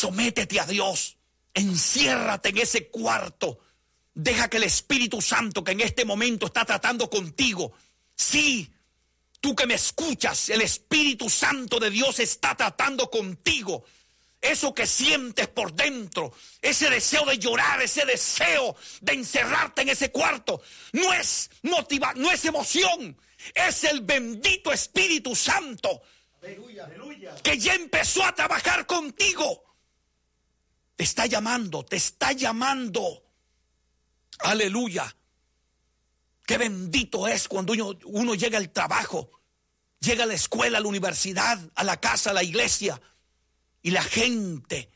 Sométete a Dios. Enciérrate en ese cuarto. Deja que el Espíritu Santo, que en este momento está tratando contigo, sí, tú que me escuchas, el Espíritu Santo de Dios está tratando contigo. Eso que sientes por dentro, ese deseo de llorar, ese deseo de encerrarte en ese cuarto, no es emoción, es el bendito Espíritu Santo. Aleluya. Que ya empezó a trabajar contigo. Te está llamando. Aleluya. Qué bendito es cuando uno llega al trabajo, llega a la escuela, a la universidad, a la casa, a la iglesia, y la gente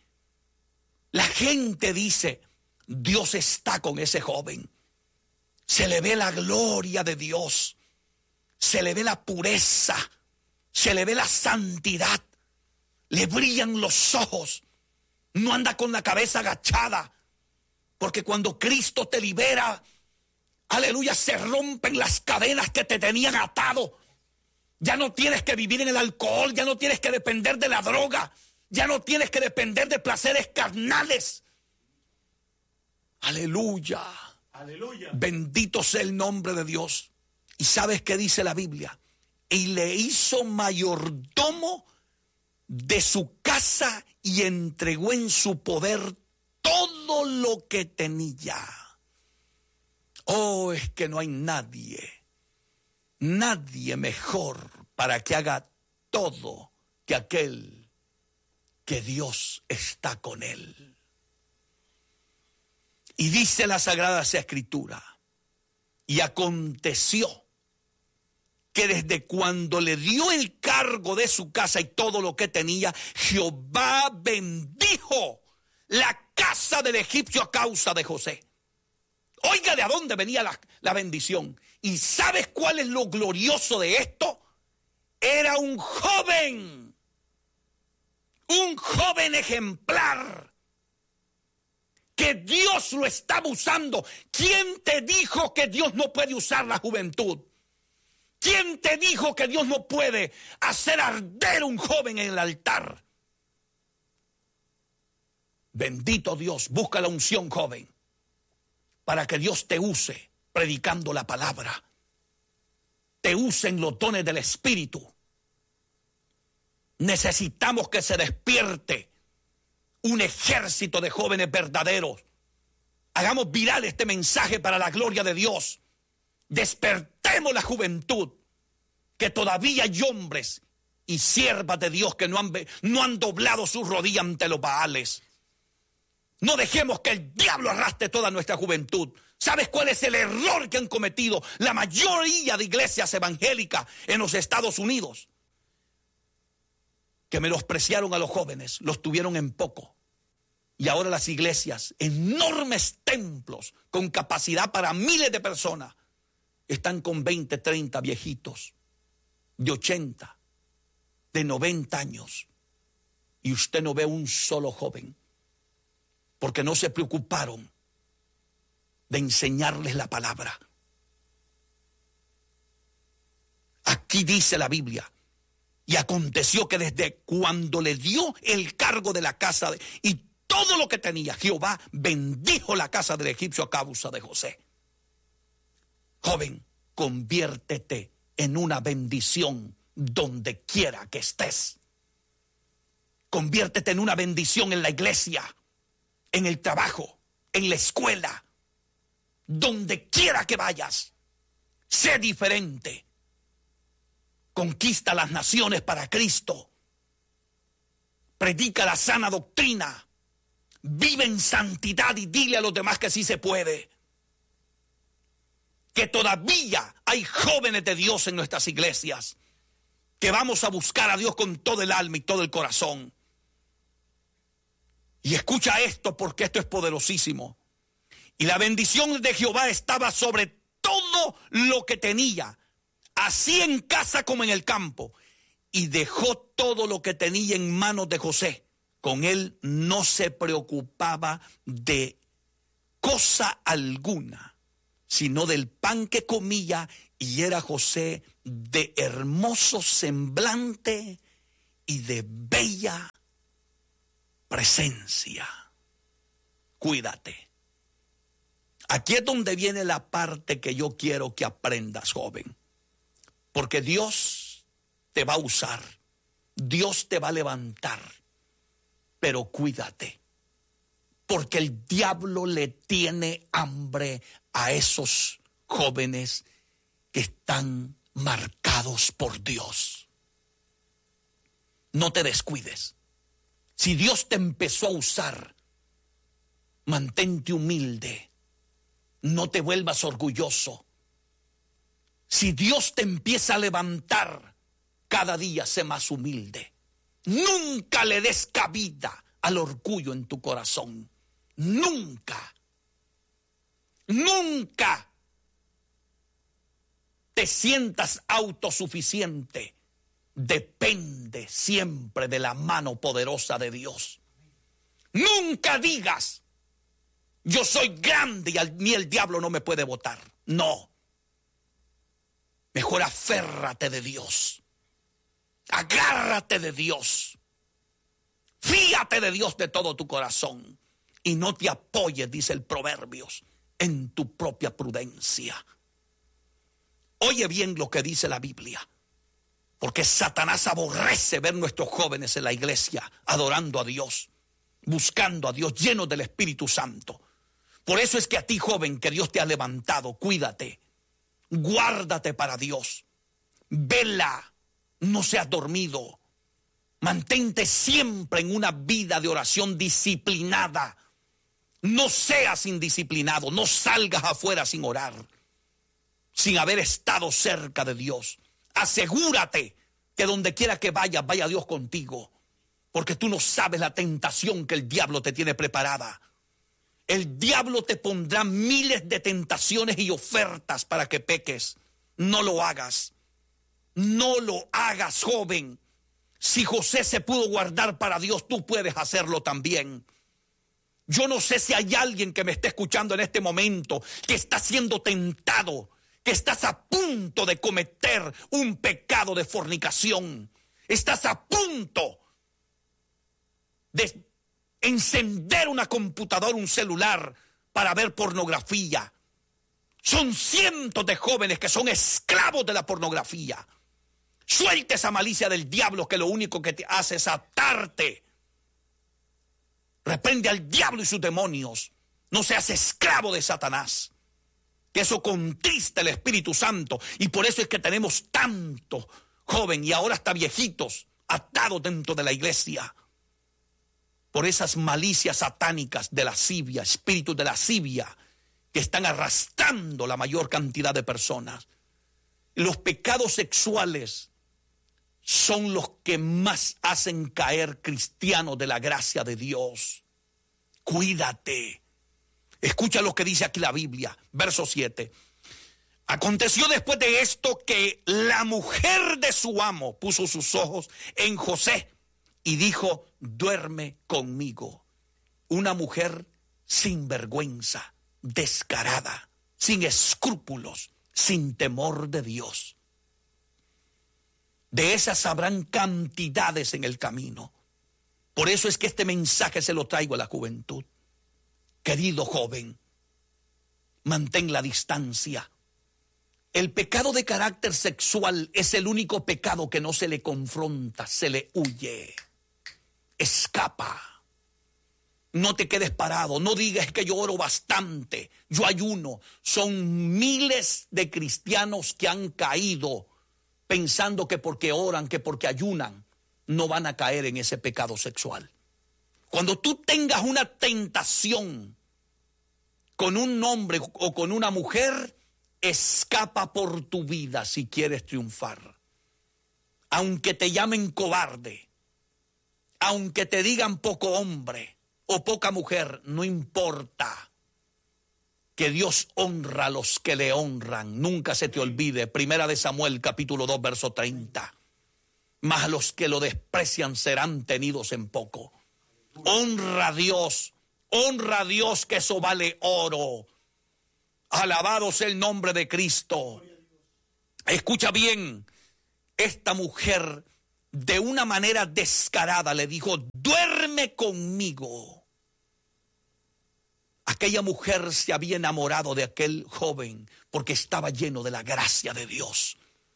dice, Dios está con ese joven. Se le ve la gloria de Dios, se le ve la pureza, se le ve la santidad, le brillan los ojos, no anda con la cabeza agachada, porque cuando Cristo te libera, aleluya, se rompen las cadenas que te tenían atado. Ya no tienes que vivir en el alcohol, ya no tienes que depender de la droga, ya no tienes que depender de placeres carnales. Aleluya. Aleluya. Bendito sea el nombre de Dios. ¿Y sabes qué dice la Biblia? Y le hizo mayordomo de su casa y entregó en su poder todo lo que tenía. Oh, es que no hay nadie mejor para que haga todo que aquel que Dios está con él. Y dice la Sagrada Escritura, y aconteció que desde cuando le dio el cargo de su casa y todo lo que tenía, Jehová bendijo la casa del egipcio a causa de José. Oiga, ¿de dónde venía la bendición? ¿Y sabes cuál es lo glorioso de esto? Era un joven ejemplar, que Dios lo estaba usando. ¿Quién te dijo que Dios no puede usar la juventud? ¿Quién te dijo que Dios no puede hacer arder un joven en el altar? Bendito Dios, busca la unción, joven, para que Dios te use predicando la palabra, te use en los dones del Espíritu. Necesitamos que se despierte un ejército de jóvenes verdaderos. Hagamos viral este mensaje para la gloria de Dios. Despertemos la juventud, que todavía hay hombres y siervas de Dios que no han doblado su rodilla ante los Baales. No dejemos que el diablo arrastre toda nuestra juventud. ¿Sabes cuál es el error que han cometido la mayoría de iglesias evangélicas en los Estados Unidos? Que menospreciaron a los jóvenes, los tuvieron en poco. Y ahora las iglesias, enormes templos con capacidad para miles de personas, están con 20, 30 viejitos de 80, de 90 años. Y usted no ve un solo joven, porque no se preocuparon de enseñarles la palabra. Aquí dice la Biblia, y aconteció que desde cuando le dio el cargo de la casa y todo lo que tenía, Jehová bendijo la casa del egipcio a causa de José. Joven, conviértete en una bendición donde quiera que estés. Conviértete en una bendición en la iglesia, en el trabajo, en la escuela, donde quiera que vayas. Sé diferente. Conquista las naciones para Cristo. Predica la sana doctrina. Vive en santidad y dile a los demás que sí se puede. Que todavía hay jóvenes de Dios en nuestras iglesias, que vamos a buscar a Dios con todo el alma y todo el corazón. Y escucha esto, porque esto es poderosísimo. Y la bendición de Jehová estaba sobre todo lo que tenía, así en casa como en el campo. Y dejó todo lo que tenía en manos de José. Con él no se preocupaba de cosa alguna, sino del pan que comía, y era José de hermoso semblante y de bella presencia. Cuídate. Aquí es donde viene la parte que yo quiero que aprendas, joven. Porque Dios te va a usar. Dios te va a levantar. Pero cuídate. Porque el diablo le tiene hambre a esos jóvenes que están marcados por Dios. No te descuides. Si Dios te empezó a usar, mantente humilde. No te vuelvas orgulloso. Si Dios te empieza a levantar, cada día sé más humilde. Nunca le des cabida al orgullo en tu corazón. Nunca. Nunca te sientas autosuficiente. Depende siempre de la mano poderosa de Dios. Nunca digas, yo soy grande y a mí el diablo no me puede botar. No. Mejor aférrate de Dios. Agárrate de Dios. Fíate de Dios de todo tu corazón. Y no te apoyes, dice el Proverbios, en tu propia prudencia. Oye bien lo que dice la Biblia. Porque Satanás aborrece ver nuestros jóvenes en la iglesia adorando a Dios, buscando a Dios, llenos del Espíritu Santo. Por eso es que a ti, joven, que Dios te ha levantado, cuídate, guárdate para Dios, vela, no seas dormido, mantente siempre en una vida de oración disciplinada. No seas indisciplinado, no salgas afuera sin orar, sin haber estado cerca de Dios. Asegúrate que donde quiera que vayas, vaya Dios contigo, porque tú no sabes la tentación que el diablo te tiene preparada. El diablo te pondrá miles de tentaciones y ofertas para que peques. No lo hagas. No lo hagas, joven. Si José se pudo guardar para Dios, tú puedes hacerlo también. Yo no sé si hay alguien que me esté escuchando en este momento que está siendo tentado, que estás a punto de cometer un pecado de fornicación. Estás a punto de encender una computadora, un celular para ver pornografía. Son cientos de jóvenes que son esclavos de la pornografía. Suelta esa malicia del diablo que lo único que te hace es atarte. Reprende al diablo y sus demonios. No seas esclavo de Satanás. Que eso contrista el Espíritu Santo. Y por eso es que tenemos tanto joven y ahora hasta viejitos atados dentro de la iglesia. Por esas malicias satánicas de lascivia, espíritus de lascivia que están arrastrando la mayor cantidad de personas. Los pecados sexuales son los que más hacen caer cristianos de la gracia de Dios. Cuídate. Escucha lo que dice aquí la Biblia, verso 7. Aconteció después de esto que la mujer de su amo puso sus ojos en José y dijo, duerme conmigo. Una mujer sin vergüenza, descarada, sin escrúpulos, sin temor de Dios. De esas habrán cantidades en el camino. Por eso es que este mensaje se lo traigo a la juventud. Querido joven, mantén la distancia. El pecado de carácter sexual es el único pecado que no se le confronta, se le huye. Escapa. No te quedes parado, no digas que yo oro bastante, yo ayuno. Son miles de cristianos que han caído pensando que porque oran, que porque ayunan, no van a caer en ese pecado sexual. Cuando tú tengas una tentación con un hombre o con una mujer, escapa por tu vida si quieres triunfar. Aunque te llamen cobarde, aunque te digan poco hombre o poca mujer, no importa. Que Dios honra a los que le honran. Nunca se te olvide. Primera de Samuel, capítulo 2, verso 30. Mas los que lo desprecian serán tenidos en poco. Honra a Dios que eso vale oro. Alabado sea el nombre de Cristo. Escucha bien, esta mujer de una manera descarada le dijo: duerme conmigo. Aquella mujer se había enamorado de aquel joven porque estaba lleno de la gracia de Dios.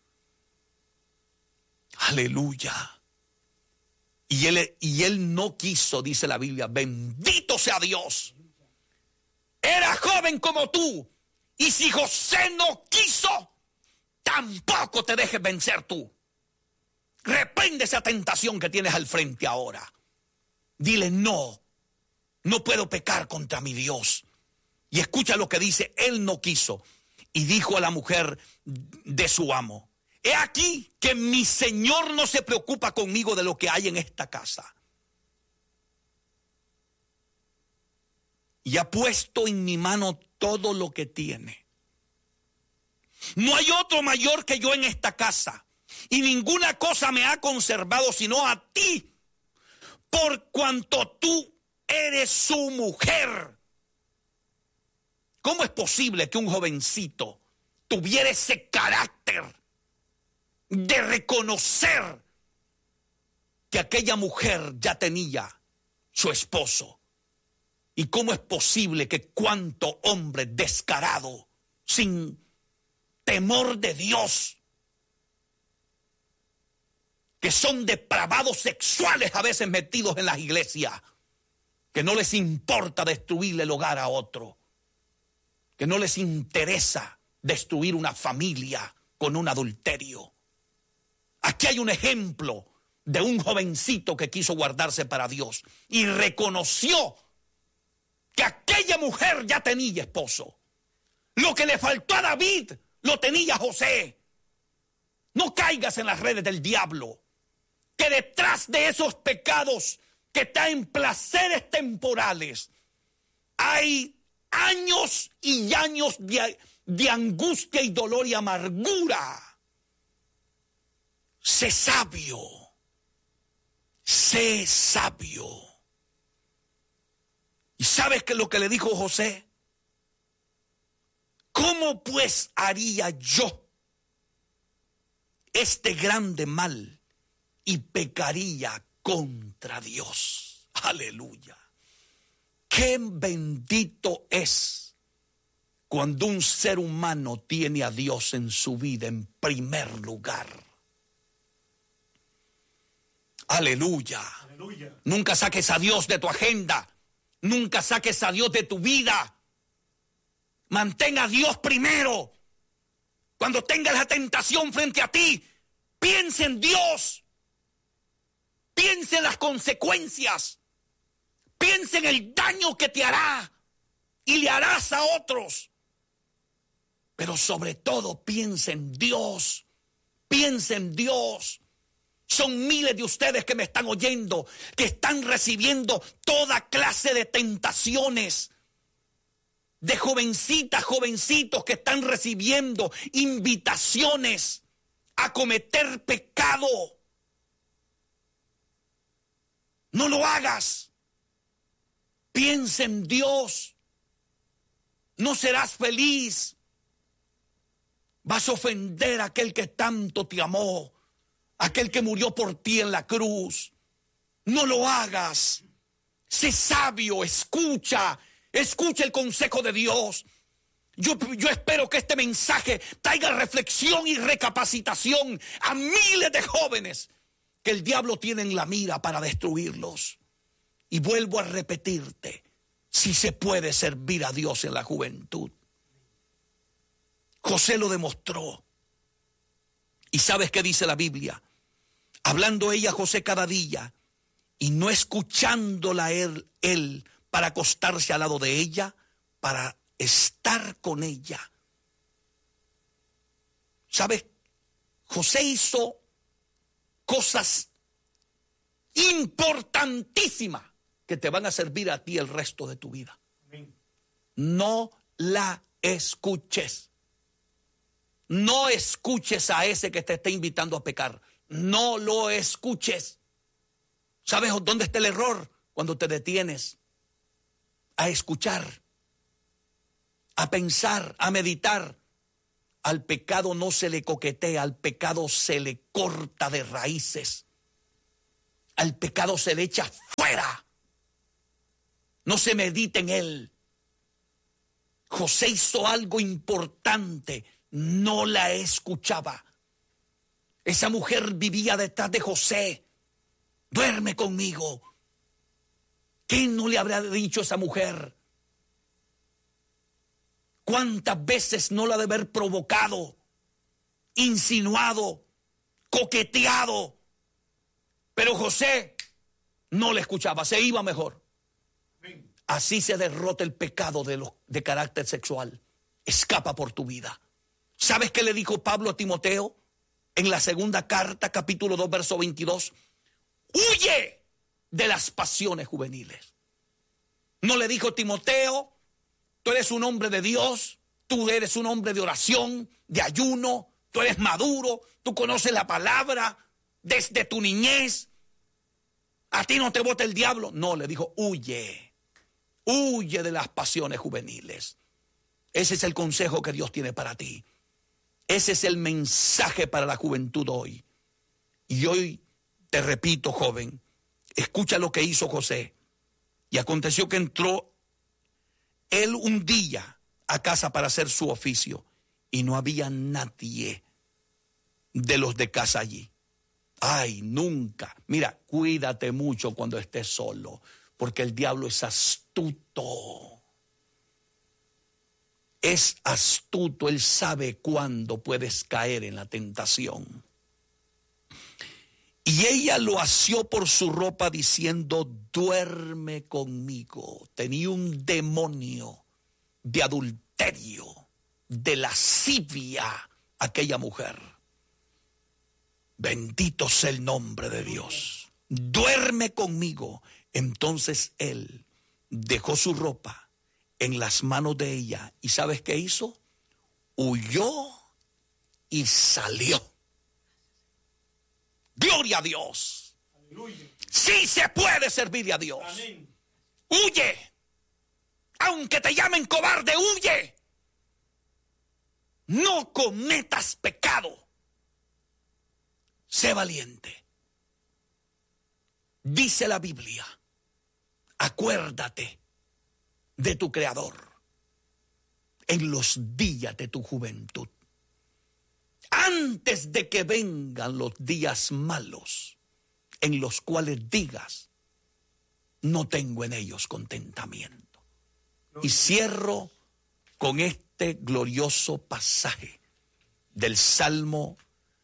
Aleluya. Y él no quiso, dice la Biblia, bendito sea Dios. Era joven como tú. Y si José no quiso, tampoco te dejes vencer tú. Reprende esa tentación que tienes al frente ahora. Dile: no puedo pecar contra mi Dios. Y escucha lo que dice: él no quiso. Y dijo a la mujer de su amo: he aquí que mi señor no se preocupa conmigo de lo que hay en esta casa, y ha puesto en mi mano todo lo que tiene. No hay otro mayor que yo en esta casa, y ninguna cosa me ha conservado sino a ti, por cuanto tú eres su mujer. ¿Cómo es posible que un jovencito tuviera ese carácter de reconocer que aquella mujer ya tenía su esposo? ¿Y cómo es posible que cuánto hombre descarado, sin temor de Dios, que son depravados sexuales a veces metidos en las iglesias, que no les importa destruirle el hogar a otro, que no les interesa destruir una familia con un adulterio? Aquí hay un ejemplo de un jovencito que quiso guardarse para Dios y reconoció que aquella mujer ya tenía esposo. Lo que le faltó a David lo tenía José. No caigas en las redes del diablo, que detrás de esos pecados que traen placeres temporales hay años y años de angustia y dolor y amargura. Sé sabio, sé sabio. ¿Y sabes qué es lo que le dijo José? ¿Cómo pues haría yo este grande mal y pecaría contra Dios? Aleluya. Qué bendito es cuando un ser humano tiene a Dios en su vida en primer lugar. Aleluya. Aleluya. Nunca saques a Dios de tu agenda. Nunca saques a Dios de tu vida. Mantén a Dios primero. Cuando tengas la tentación frente a ti, piensa en Dios. Piensa en las consecuencias. Piensa en el daño que te hará y le harás a otros. Pero sobre todo piensa en Dios. Piensa en Dios. Son miles de ustedes que me están oyendo, que están recibiendo toda clase de tentaciones. De jovencitas, jovencitos que están recibiendo invitaciones a cometer pecado. No lo hagas. Piensa en Dios. No serás feliz. Vas a ofender a aquel que tanto te amó, aquel que murió por ti en la cruz. No lo hagas. Sé sabio, escucha el consejo de Dios. Yo espero que este mensaje traiga reflexión y recapacitación a miles de jóvenes que el diablo tiene en la mira para destruirlos. Y vuelvo a repetirte, si se puede servir a Dios en la juventud. José lo demostró. ¿Y sabes qué dice la Biblia? Hablando ella a José cada día y no escuchándola él para acostarse al lado de ella, para estar con ella. ¿Sabes? José hizo cosas importantísimas que te van a servir a ti el resto de tu vida. Amén. No la escuches. No escuches a ese que te está invitando a pecar. No lo escuches. ¿Sabes dónde está el error? Cuando te detienes a escuchar, a pensar, a meditar. Al pecado no se le coquetea, al pecado se le corta de raíces. Al pecado se le echa fuera. No se medita en él. José hizo algo importante. No la escuchaba. Esa mujer vivía detrás de José. Duerme conmigo. ¿Qué no le habrá dicho esa mujer? ¿Cuántas veces no la de haber provocado, insinuado, coqueteado? Pero José no le escuchaba, se iba mejor. Así se derrota el pecado de carácter sexual. Escapa por tu vida. ¿Sabes qué le dijo Pablo a Timoteo en la segunda carta, capítulo 2, verso 22? Huye de las pasiones juveniles. No le dijo: Timoteo, tú eres un hombre de Dios, tú eres un hombre de oración, de ayuno, tú eres maduro, tú conoces la palabra desde tu niñez, a ti no te bota el diablo. No, le dijo: huye de las pasiones juveniles. Ese es el consejo que Dios tiene para ti. Ese es el mensaje para la juventud hoy. Y hoy te repito, joven, escucha lo que hizo José. Y aconteció que entró él un día a casa para hacer su oficio, y no había nadie de los de casa allí. Ay, nunca. Mira, cuídate mucho cuando estés solo, porque el diablo es astuto. Es astuto, él sabe cuándo puedes caer en la tentación. Y ella lo asió por su ropa diciendo: duerme conmigo. Tenía un demonio de adulterio, de lascivia, aquella mujer. Bendito sea el nombre de Dios. Duerme conmigo. Entonces él dejó su ropa en las manos de ella. ¿Y sabes qué hizo? Huyó y salió. Gloria a Dios. Aleluya. Sí se puede servir a Dios. Amén. Huye. Aunque te llamen cobarde, huye. No cometas pecado. Sé valiente. Dice la Biblia: acuérdate de tu Creador en los días de tu juventud, antes de que vengan los días malos, en los cuales digas: no tengo en ellos contentamiento. Y cierro con este glorioso pasaje del Salmo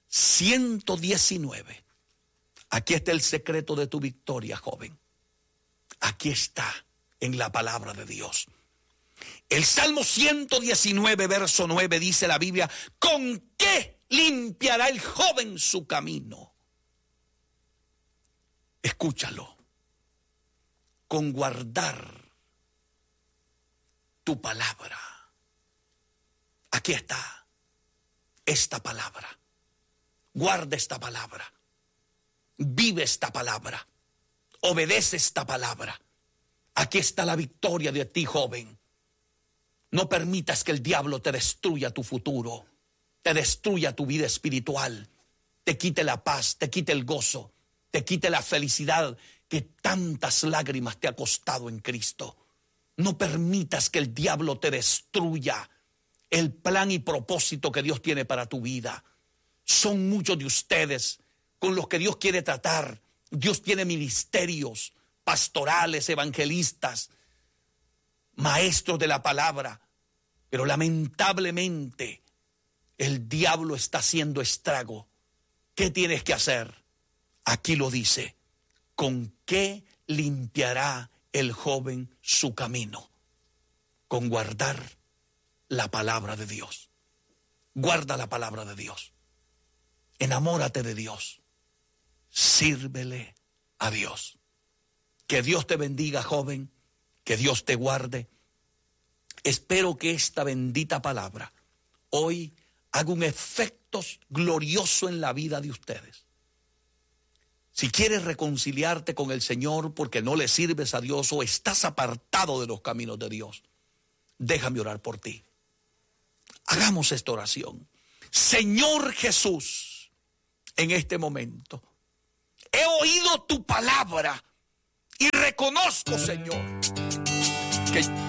119. Aquí está el secreto de tu victoria, joven. Aquí está en la palabra de Dios. El Salmo 119, verso 9, dice la Biblia: ¿con qué limpiará el joven su camino? Escúchalo. Con guardar tu palabra. Aquí está esta palabra. Guarda esta palabra. Vive esta palabra. Obedece esta palabra. Aquí está la victoria de ti, joven. No permitas que el diablo te destruya tu futuro, te destruya tu vida espiritual, te quite la paz, te quite el gozo, te quite la felicidad que tantas lágrimas te ha costado en Cristo. No permitas que el diablo te destruya el plan y propósito que Dios tiene para tu vida. Son muchos de ustedes con los que Dios quiere tratar. Dios tiene ministerios pastorales, evangelistas, maestros de la palabra, pero lamentablemente el diablo está haciendo estrago. ¿Qué tienes que hacer? Aquí lo dice: ¿con qué limpiará el joven su camino? Con guardar la palabra de Dios. Guarda la palabra de Dios. Enamórate de Dios. Sírvele a Dios. Que Dios te bendiga, joven. Que Dios te guarde. Espero que esta bendita palabra hoy haga un efecto glorioso en la vida de ustedes. Si quieres reconciliarte con el Señor porque no le sirves a Dios o estás apartado de los caminos de Dios, déjame orar por ti. Hagamos esta oración. Señor Jesús, en este momento, He oído tu palabra y reconozco, Señor, que